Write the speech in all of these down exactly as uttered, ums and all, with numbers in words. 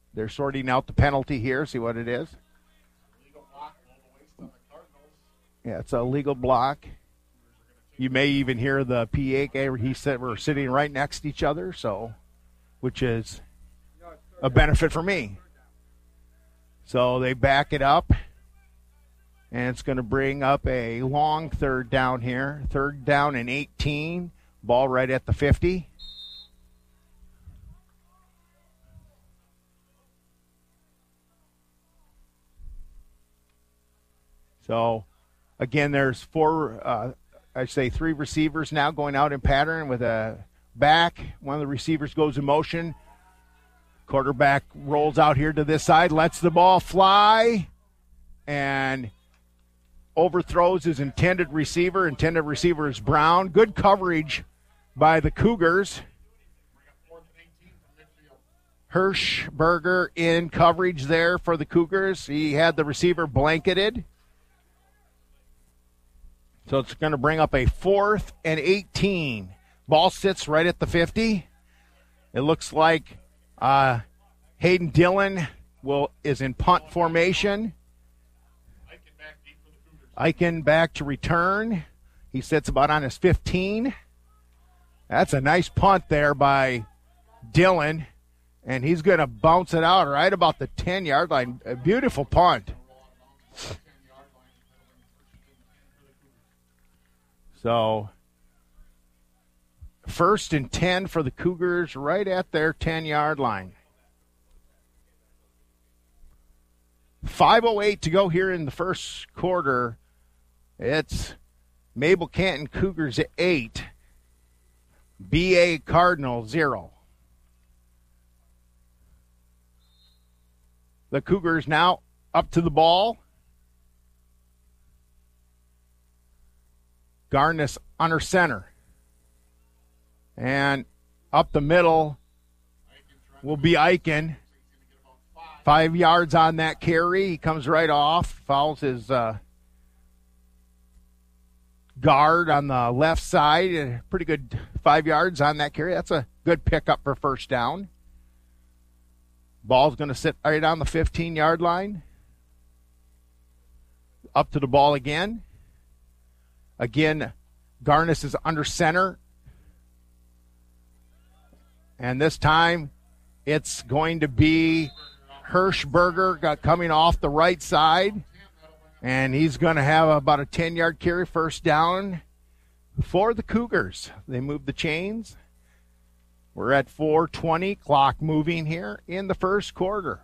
They're sorting out the penalty here. See what it is. Yeah, it's a legal block. You may even hear the P A guy. He said we're sitting right next to each other, so which is a benefit for me. So they back it up, and it's going to bring up a long third down here. Third down and eighteen. Ball right at the fifty. So, again, there's four, uh, I say three receivers now going out in pattern with a back. One of the receivers goes in motion. Quarterback rolls out here to this side, lets the ball fly, and overthrows his intended receiver. Intended receiver is Brown. Good coverage by the Cougars. Hirschberger in coverage there for the Cougars. He had the receiver blanketed. So it's going to bring up a fourth and eighteen. Ball sits right at the fifty. It looks like uh, Hayden Dillon will is in punt formation. Eichen back to return. He sits about on his fifteen. That's a nice punt there by Dillon. And he's going to bounce it out right about the ten-yard line. A beautiful punt. So, first and ten for the Cougars right at their ten-yard line. five oh eight to go here in the first quarter. It's Mabel Canton Cougars at eight. B A Cardinal zero. The Cougars now up to the ball. Garnis under center. And up the middle will be Eichen. Five yards on that carry. He comes right off. Fouls his uh, guard on the left side. Pretty good five yards on that carry. That's a good pickup for first down. Ball's going to sit right on the fifteen-yard line. Up to the ball again. Again, Garnis is under center. And this time, it's going to be Hirschberger got coming off the right side. And he's going to have about a ten-yard carry, first down for the Cougars. They move the chains. We're at four twenty, clock moving here in the first quarter.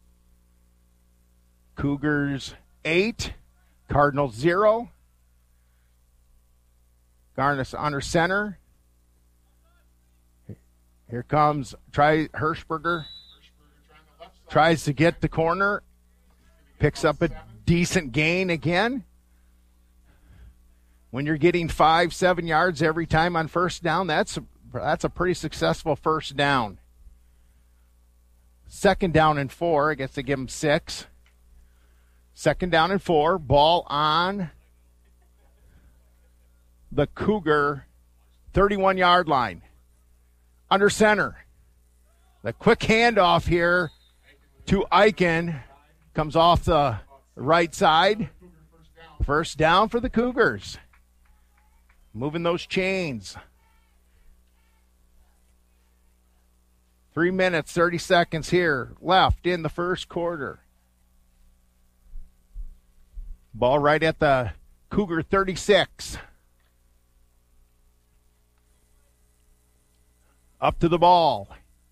Cougars eight, Cardinals zero. Garnis under center. Here comes, try Hirschberger. Tries to get the corner. Picks up a decent gain again. When you're getting five, seven yards every time on first down, that's that's a pretty successful first down. Second down and four. I guess they give them six. Second down and four. Ball on the Cougar thirty-one-yard line. Under center. The quick handoff here to Eichen comes off the right side. First down for the Cougars. Moving those chains. Three minutes, thirty seconds here left in the first quarter. Ball right at the Cougar thirty-six. Up to the ball.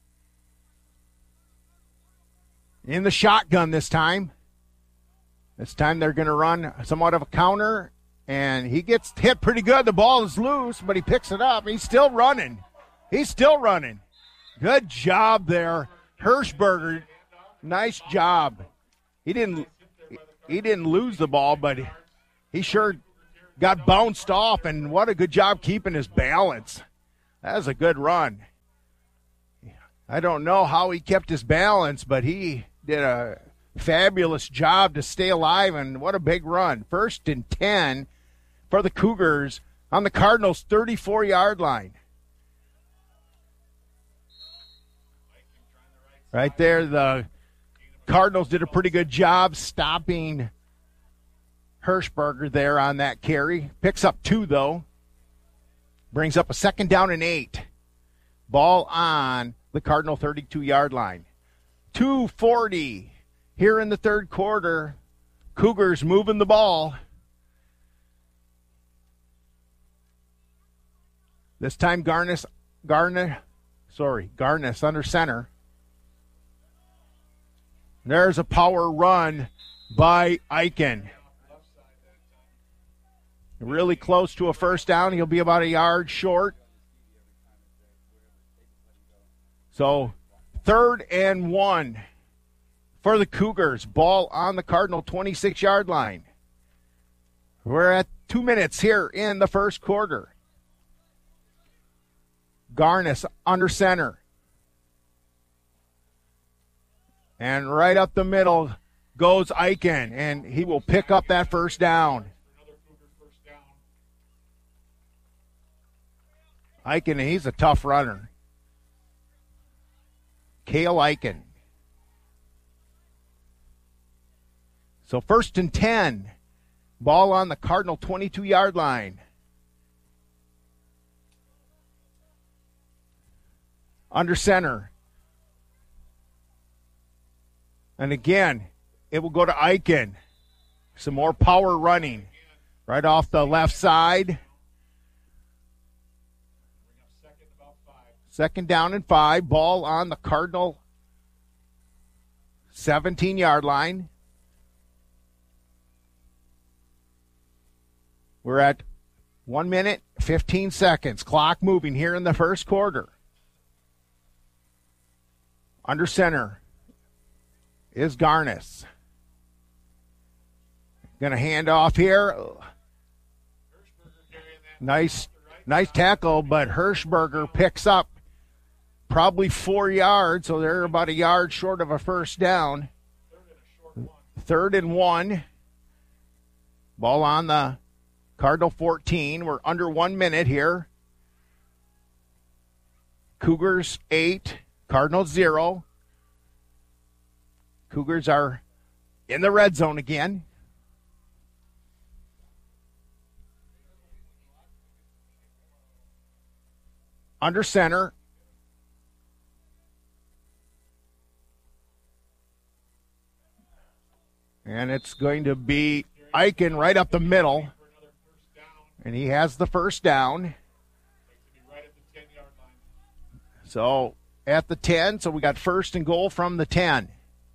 In the shotgun this time. This time they're going to run somewhat of a counter, and he gets hit pretty good. The ball is loose, but he picks it up. He's still running. He's still running. Good job there, Hirschberger. Nice job. He didn't he didn't lose the ball, but he sure got bounced off, and what a good job keeping his balance. That was a good run. I don't know how he kept his balance, but he did a fabulous job to stay alive, and what a big run. First and ten for the Cougars on the Cardinals' thirty-four-yard line. Right there, the Cardinals did a pretty good job stopping Hirschberger there on that carry. Picks up two, though. Brings up a second down and eight. Ball on the Cardinal thirty-two-yard line. two forty here in the third quarter. Cougars moving the ball. This time Garnis, Garner, sorry, Garnis under center. There's a power run by Eichen. Really close to a first down. He'll be about a yard short. So third and one for the Cougars. Ball on the Cardinal twenty-six-yard line. We're at two minutes here in the first quarter. Garnis under center. And right up the middle goes Eichen, and he will pick up that first down. Eichen, he's a tough runner. Cale Eichen. So first and ten. Ball on the Cardinal twenty-two-yard line. Under center. And again, it will go to Eichen. Some more power running. Right off the left side. Second down and five. Ball on the Cardinal seventeen-yard line. We're at one minute, fifteen seconds. Clock moving here in the first quarter. Under center is Garnis. Going to hand off here. Nice, nice tackle, but Hirschberger picks up probably four yards, so they're about a yard short of a first down. Third and one. Ball on the Cardinal fourteen. We're under one minute here. Cougars eight. Cardinals zero. Cougars are in the red zone again. Under center. And it's going to be Eichen right up the middle. And he has the first down. So at the ten, so we got first and goal from the ten.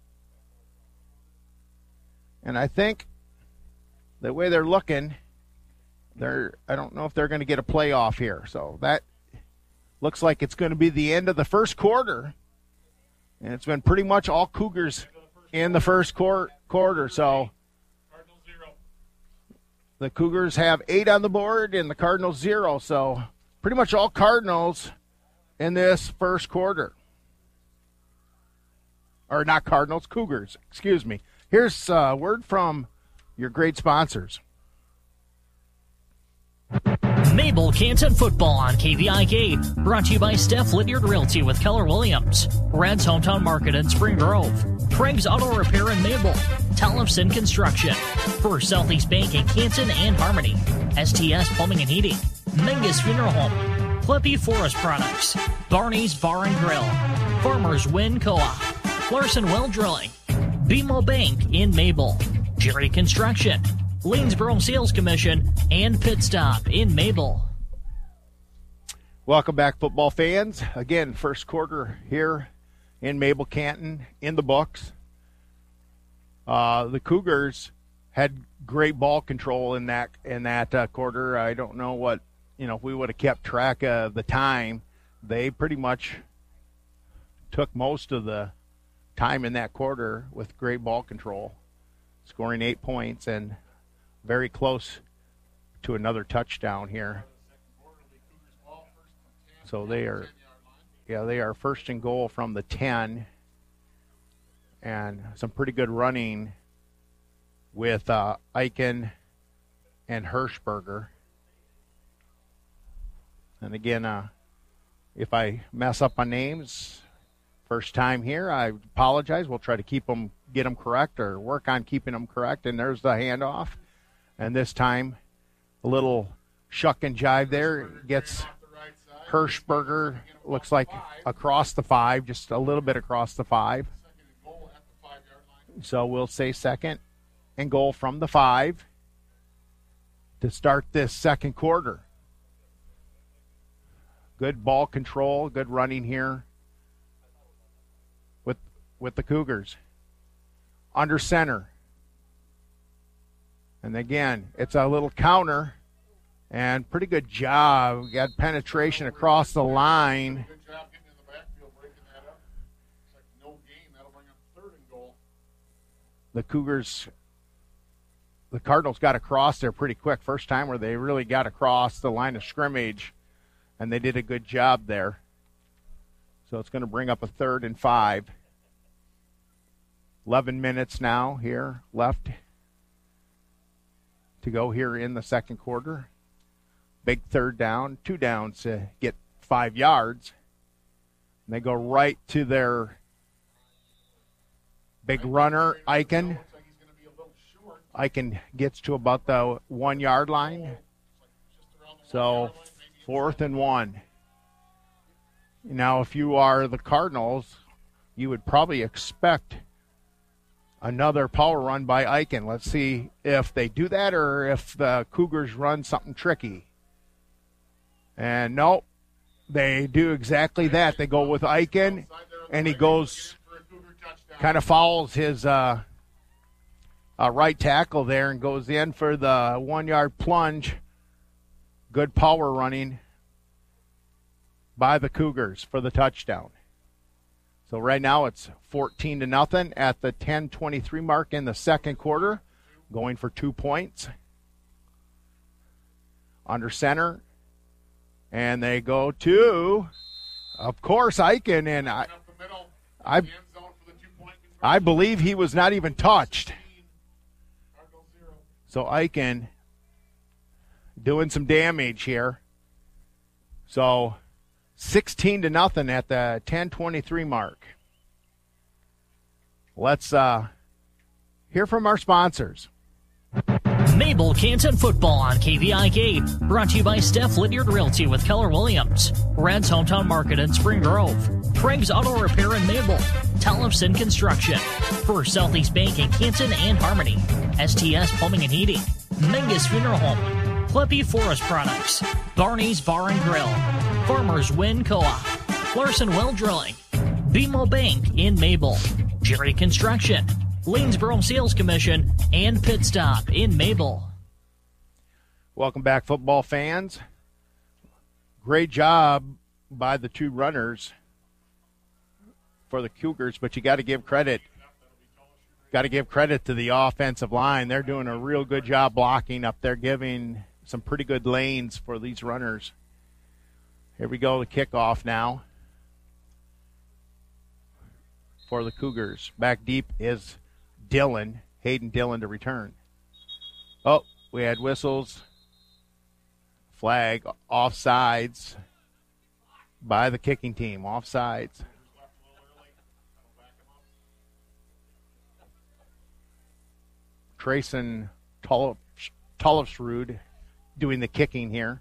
And I think the way they're looking, they're I don't know if they're going to get a playoff here. So that looks like it's going to be the end of the first quarter. And it's been pretty much all Cougars in the first quar- quarter. So the Cougars have eight on the board and the Cardinals zero. So pretty much all Cardinals in this first quarter. Or not Cardinals, Cougars. Excuse me. Here's a word from your great sponsors. Mabel Canton football on K V I K. Brought to you by Steph Lydiard Realty with Keller Williams. Red's Hometown Market in Spring Grove. Craig's Auto Repair in Mabel. Tellefson Construction. First Southeast Bank in Canton and Harmony. S T S Plumbing and Heating. Mengus Funeral Home. Clippy Forest Products. Barney's Bar and Grill. Farmers Wind Co-op. Larson Well Drilling. B M O Bank in Mabel. Jerry Construction. Lanesboro Sales Commission, and Pit Stop in Mabel. Welcome back, football fans. Again, first quarter here in Mabel Canton in the books. Uh, the Cougars had great ball control in that in that uh, quarter. I don't know what, you know, if we would have kept track of the time. They pretty much took most of the time in that quarter with great ball control, scoring eight points and very close to another touchdown here. So they are, yeah, they are first and goal from the ten. And some pretty good running with uh, Eichen and Hirschberger. And again, uh, if I mess up on names, First time here. I apologize. We'll try to keep them, get them correct or work on keeping them correct. And there's the handoff. And this time, a little shuck and jive there. Gets Hirschberger, looks like across the five, just a little bit across the five. So we'll say second and goal from the five to start this second quarter. Good ball control, good running here with with the Cougars. Under center. And again, it's a little counter and pretty good job. We got penetration across the line. Good job getting in the backfield, breaking that up. It's like no gain. That'll bring up third and goal. The Cougars, the Cardinals got across there pretty quick. First time where they really got across the line of scrimmage, and they did a good job there. So it's going to bring up a third and five. eleven minutes now here left to go here in the second quarter. Big third down, two downs to get five yards. And they go right to their big runner, Eichen. Eichen gets to about the one-yard line. So fourth and one. Now, if you are the Cardinals, you would probably expect another power run by Eichen. Let's see if they do that or if the Cougars run something tricky. And no, they do exactly that. They go with Eichen, and he goes, kind of fouls his uh, uh, right tackle there and goes in for the one-yard plunge. Good power running by the Cougars for the touchdown. So right now it's fourteen to nothing at the ten twenty-three mark in the second quarter, going for two points. Under center. And they go to, of course, Eichen, and I, I, I believe he was not even touched. So Eichen doing some damage here. So sixteen to nothing at the ten twenty-three mark. Let's uh, hear from our sponsors. Mabel Canton Football on K V I K, brought to you by Steph Lydiard Realty with Keller Williams, Red's Hometown Market in Spring Grove, Craig's Auto Repair in Mabel, Tellefson Construction, First Southeast Bank in Canton and Harmony, S T S Plumbing and Heating, Mengus Funeral Home, Pleppy Forest Products, Barney's Bar and Grill, Farmers Wind Co-op, Larson Well Drilling, B M O Bank in Mabel, Jerry Construction, Lanesboro Sales Commission, and Pit Stop in Mabel. Welcome back, football fans. Great job by the two runners for the Cougars, but you got to give credit. Got to give credit to the offensive line. They're doing a real good job blocking up there, giving some pretty good lanes for these runners. Here we go, the kickoff now for the Cougars. Back deep is Dillon, Hayden Dillon to return. Oh, we had whistles. Flag offsides by the kicking team. Offsides. Trayson Tollefsrud doing the kicking here.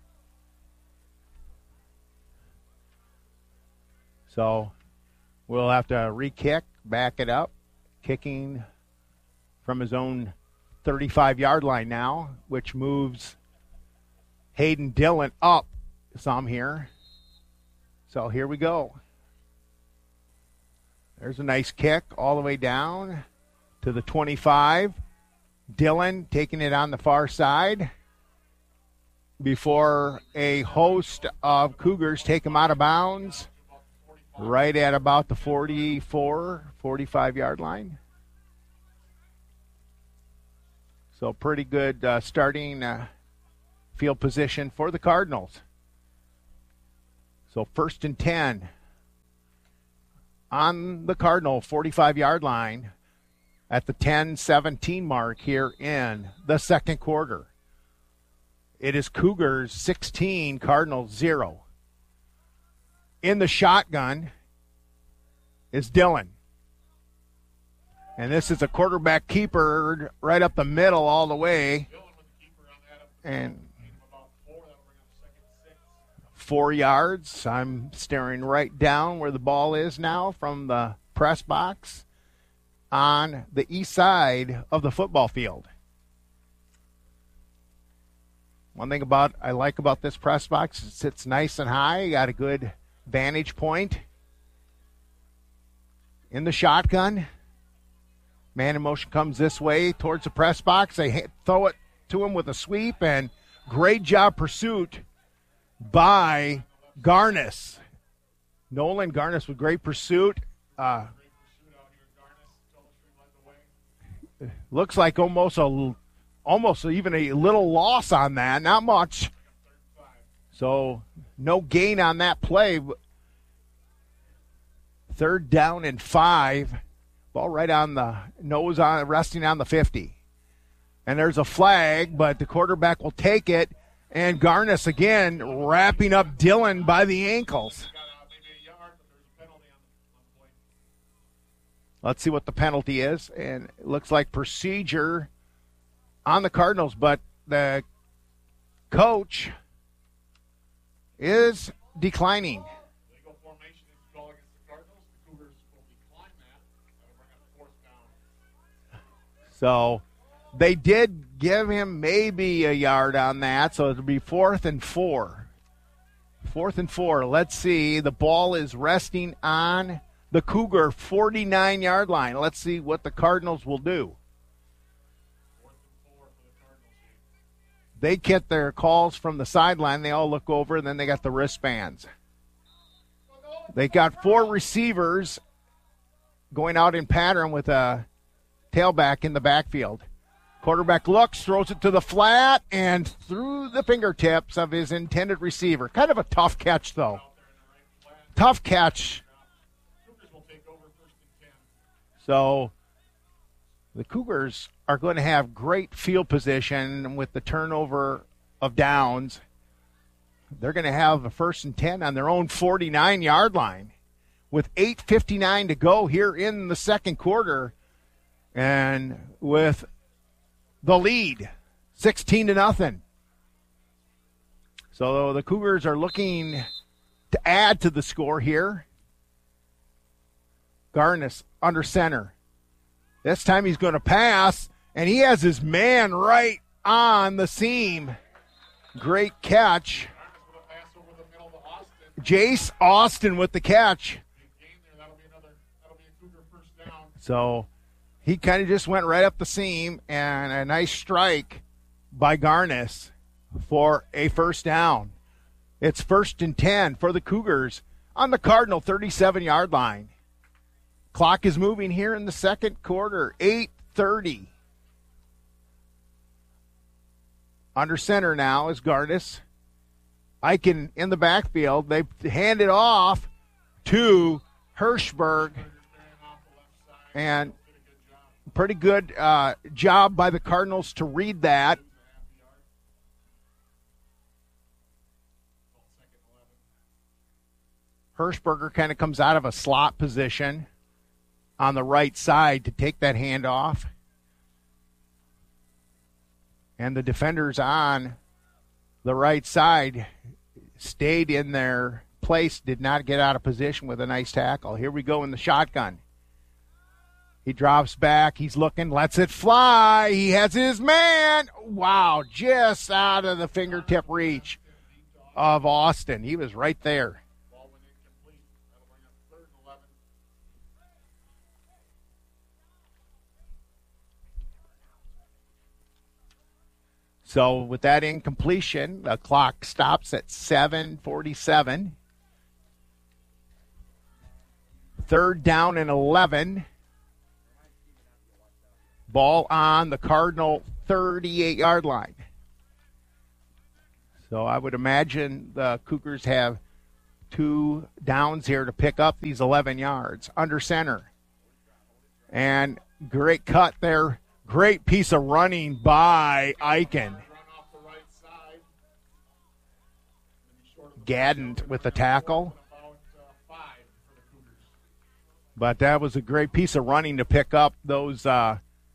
So we'll have to re-kick, back it up. Kicking from his own thirty-five-yard line now, which moves Hayden Dillon up some here. So here we go. There's a nice kick all the way down to the twenty-five. Dillon taking it on the far side before a host of Cougars take him out of bounds right at about the forty-four, forty-five-yard line. So pretty good uh, starting uh, field position for the Cardinals. So first and ten on the Cardinal forty-five-yard line at the ten seventeen mark here in the second quarter. It is Cougars sixteen, Cardinals zero. In the shotgun, is Dillon. And this is a quarterback keeper right up the middle all the way. And four yards. I'm staring right down where the ball is now from the press box on the east side of the football field. One thing about I like about this press box, it sits nice and high. You got a good vantage point. In the shotgun, man in motion comes this way towards the press box. They throw it to him with a sweep, and great job pursuit by Garnis. Nolan Garnis with great pursuit. Uh, looks like almost a almost even a little loss on that. Not much. So no gain on that play. Third down and five. Ball right on the nose, on resting on the fifty. And there's a flag, but the quarterback will take it. And Garnis again wrapping up Dillon by the ankles. Let's see what the penalty is. And it looks like procedure on the Cardinals, but the coach is declining. Legal formation is called against the Cardinals. The Cougars will decline that. That'll bring up fourth down. So they did give him maybe a yard on that, so it'll be fourth and four. Fourth and four. Let's see. The ball is resting on the Cougar forty-nine-yard line. Let's see what the Cardinals will do. Fourth and four for the Cardinals here. They get their calls from the sideline. They all look over, and then they got the wristbands. They got four receivers going out in pattern with a tailback in the backfield. Quarterback looks, throws it to the flat, and through the fingertips of his intended receiver. Kind of a tough catch, though. Tough catch. Cougars will take over first and ten. So the Cougars are going to have great field position with the turnover of downs. They're going to have a first and ten on their own forty-nine-yard line with eight fifty-nine to go here in the second quarter. And with the lead, sixteen to nothing. So the Cougars are looking to add to the score here. Garnis under center. This time he's going to pass, and he has his man right on the seam. Great catch. With a pass over the middle to Austin. Jace Austin with the catch. Big gain there. That'll be another. That'll be a Cougar first down. So he kind of just went right up the seam, and a nice strike by Garnis for a first down. It's first and ten for the Cougars on the Cardinal thirty-seven-yard line. Clock is moving here in the second quarter, eight thirty. Under center now is Garnis. Eichen in the backfield. They hand it off to Hirschberg. And pretty good uh, job by the Cardinals to read that. Hirschberger kind of comes out of a slot position on the right side to take that handoff. And the defenders on the right side stayed in their place, did not get out of position with a nice tackle. Here we go in the shotgun. He drops back. He's looking, lets it fly. He has his man. Wow, just out of the fingertip reach of Austin. He was right there. Ball went incomplete. That'll bring up third and eleven. So with that incompletion, the clock stops at seven forty-seven. Third down and eleven. Ball on the Cardinal thirty-eight-yard line. So I would imagine the Cougars have two downs here to pick up these eleven yards. Under center. And great cut there. Great piece of running by Eichen. Run off the right side. Gadden with the tackle. About uh, five for the Cougars. But that was a great piece of running to pick up those uh,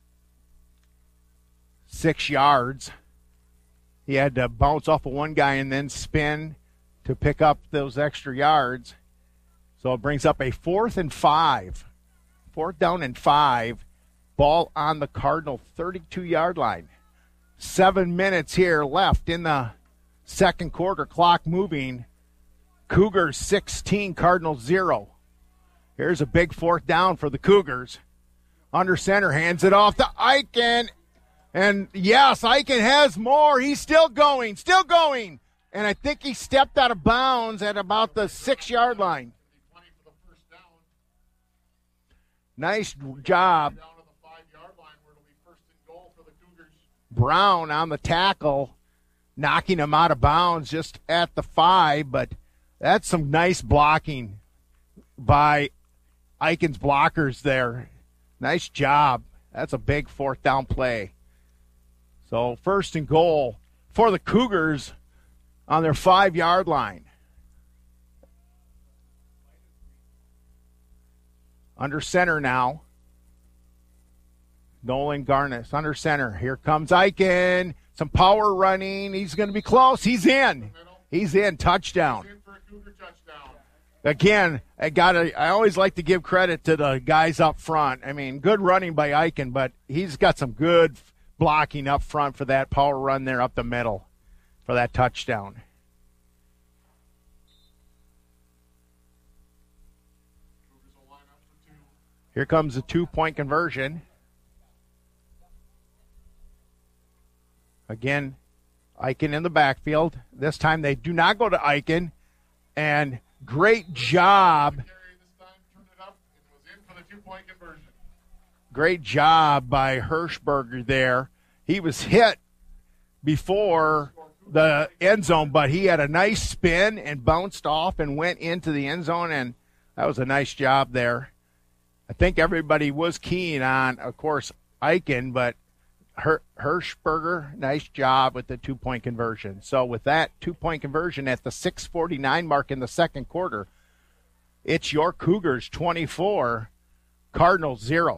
six yards. He had to bounce off of one guy and then spin to pick up those extra yards. So it brings up a fourth and five. Fourth down and five. Ball on the Cardinal thirty-two-yard line. Seven minutes here left in the second quarter. Clock moving. Cougars sixteen, Cardinals zero. Here's a big fourth down for the Cougars. Under center, hands it off to Eichen. And yes, Eichen has more. He's still going, still going. And I think he stepped out of bounds at about the six-yard line. Nice job. Brown on the tackle, knocking him out of bounds just at the five, but that's some nice blocking by Eichen's blockers there. Nice job. That's a big fourth down play. So first and goal for the Cougars on their five-yard line. Under center now. Nolan Garnis under center. Here comes Eichen. Some power running. He's going to be close. He's in. He's in. Touchdown. Again, I gotta. I always like to give credit to the guys up front. I mean, good running by Eichen, but he's got some good blocking up front for that power run there up the middle for that touchdown. Here comes a two-point conversion. Again, Eichen in the backfield. This time they do not go to Eichen. And great job. Great job by Hirschberger there. He was hit before the end zone, but he had a nice spin and bounced off and went into the end zone, and that was a nice job there. I think everybody was keen on, of course, Eichen, but Hirschberger, nice job with the two-point conversion. So with that two-point conversion at the six forty-nine mark in the second quarter, it's your Cougars twenty-four, Cardinals zero.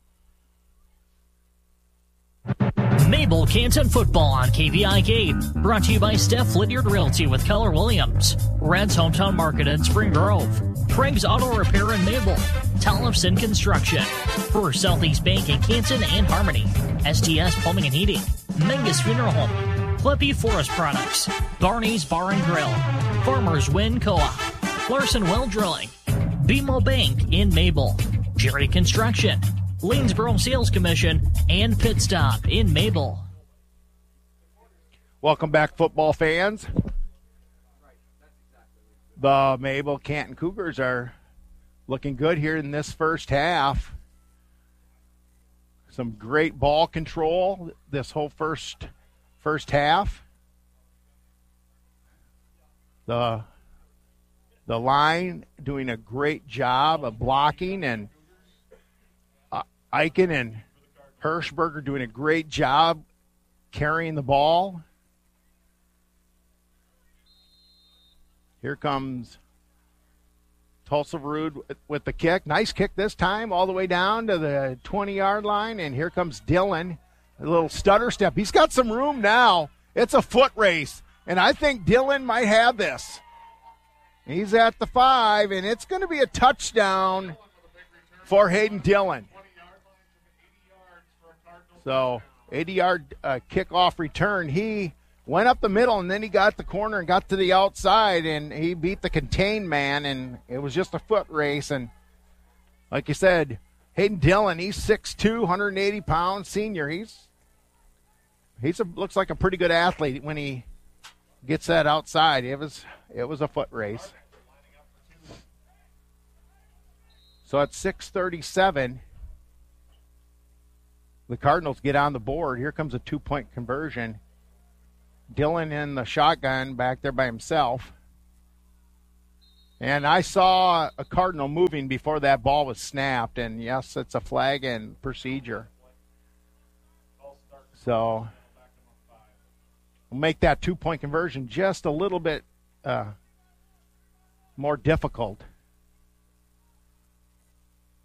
Mabel Canton football on K V I K, brought to you by Steph Lydiard Realty with Keller Williams, Red's Hometown Market in Spring Grove, Craig's Auto Repair in Mabel, Tollefson Construction, First Southeast Bank in Canton and Harmony, S T S Plumbing and Heating, Mengus Funeral Home, Clippy Forest Products, Barney's Bar and Grill, Farmers Wind Co-op, Larson Well Drilling, B M O Bank in Mabel, Jerry Construction, Lanesboro Sales Commission, and Pit Stop in Mabel. Welcome back, football fans. The Mabel Canton Cougars are looking good here in this first half. Some great ball control this whole first first half. The the line doing a great job of blocking, and uh, Eichen and Hirschberger doing a great job carrying the ball. Here comes Tulsa Rude with the kick. Nice kick this time, all the way down to the twenty-yard line. And here comes Dylan, a little stutter step. He's got some room now. It's a foot race, and I think Dylan might have this. He's at the five, and it's going to be a touchdown for Hayden Dillon. So, eighty-yard uh, kickoff return. He went up the middle, and then he got the corner and got to the outside, and he beat the contained man, and it was just a foot race. And like you said, Hayden Dillon, he's six two, one hundred eighty pounds, senior. He's he's a, looks like a pretty good athlete when he gets that outside. It was it was a foot race. So at six thirty-seven, the Cardinals get on the board. Here comes a two-point conversion. Dylan in the shotgun back there by himself. And I saw a Cardinal moving before that ball was snapped. And, yes, it's a flag and procedure. So we'll make that two-point conversion just a little bit uh, more difficult.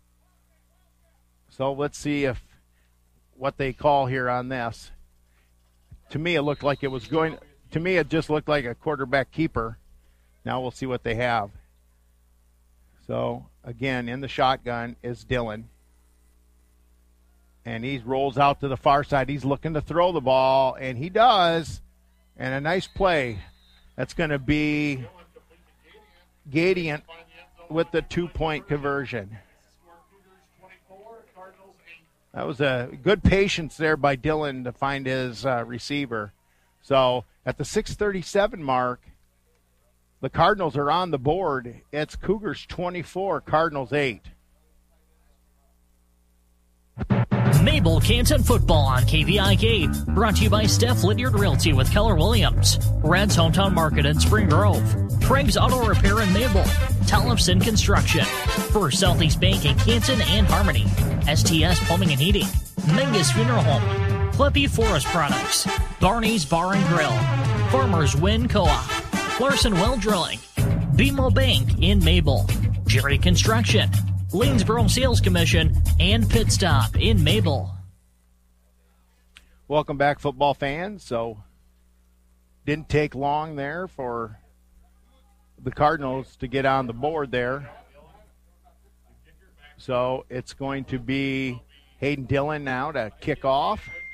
So let's see if what they call here on this. To me, it looked like it was going. To me, it just looked like a quarterback keeper. Now we'll see what they have. So again, in the shotgun is Dylan, and he rolls out to the far side. He's looking to throw the ball, and he does. And a nice play. That's going to be Gadiant with the two-point conversion. That was a good patience there by Dylan to find his uh, receiver. So at the six thirty-seven mark, the Cardinals are on the board. It's Cougars twenty-four, Cardinals eight. Mabel Canton football on K V I K, brought to you by Steph Lydiard Realty with Keller Williams, Red's Hometown Market in Spring Grove, Craig's Auto Repair in Mabel, Tellefson Construction, First Southeast Bank in Canton and Harmony, S T S Plumbing and Heating, Mingus Funeral Home, Clippy Forest Products, Barney's Bar and Grill, Farmers Wind Co-op, Larson Well Drilling, B M O Bank in Mabel, Jerry Construction, Lanesboro Sales Commission, and Pit Stop in Mabel. Welcome back, football fans. So didn't take long there for the Cardinals to get on the board there. So it's going to be Hayden Dillon now to kick off.